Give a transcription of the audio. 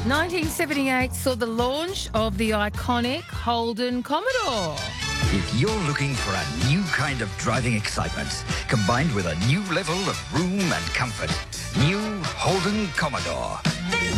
1978 saw the launch of the iconic Holden Commodore. If you're looking for a new kind of driving excitement, combined with a new level of room and comfort, new Holden Commodore.